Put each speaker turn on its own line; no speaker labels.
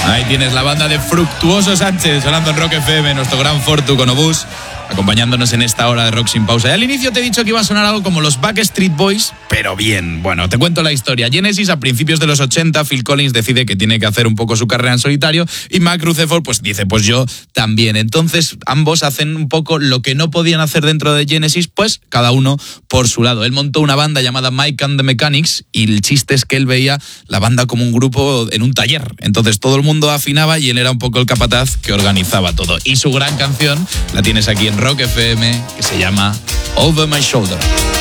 Ahí tienes la banda de Fructuoso Sánchez sonando en Rock FM, nuestro gran Fortu con Obús, acompañándonos en esta hora de Rock Sin Pausa. Y al inicio te he dicho que iba a sonar algo como los Backstreet Boys, pero bien. Bueno, te cuento la historia. Genesis, a principios de los 80, Phil Collins decide que tiene que hacer un poco su carrera en solitario y Mac Rutherford pues dice, pues yo también. Entonces ambos hacen un poco lo que no podían hacer dentro de Genesis, pues cada uno por su lado. Él montó una banda llamada Mike and the Mechanics y el chiste es que él veía la banda como un grupo en un taller. Entonces todo el mundo afinaba y él era un poco el capataz que organizaba todo. Y su gran canción la tienes aquí en Rock FM, que se llama Over My Shoulder.